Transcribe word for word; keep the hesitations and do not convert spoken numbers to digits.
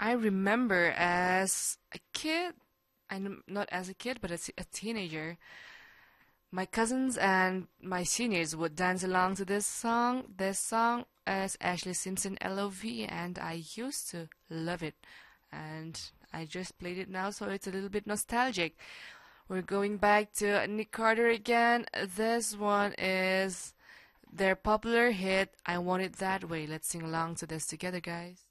I remember as a kid, I'm not as a kid, but as a teenager, my cousins and my seniors would dance along to this song. This song is Ashley Simpson L O V, and I used to love it. And I just played it now, so it's a little bit nostalgic. We're going back to Nick Carter again. This one is their popular hit, I Want It That Way. Let's sing along to this together, guys.